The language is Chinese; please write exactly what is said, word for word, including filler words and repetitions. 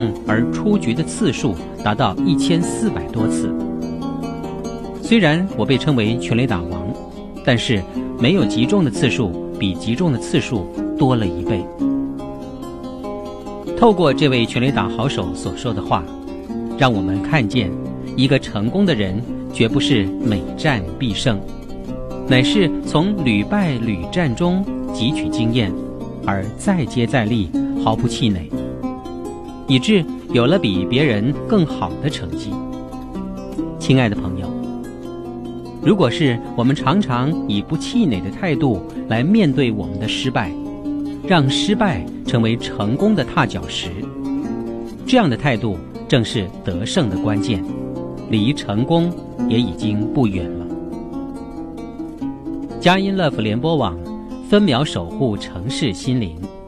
而出局的次数达到一千四百多次。虽然我被称为全垒打王，但是没有击中的次数比击中的次数多了一倍。透过这位全垒打好手所说的话，让我们看见一个成功的人绝不是每战必胜，乃是从屡败屡战中汲取经验，而再接再厉，毫不气馁，以致有了比别人更好的成绩。亲爱的朋友，如果是我们常常以不气馁的态度来面对我们的失败，让失败成为成功的踏脚石，这样的态度正是得胜的关键，离成功也已经不远了。佳音乐福联播网，分秒守护城市心灵。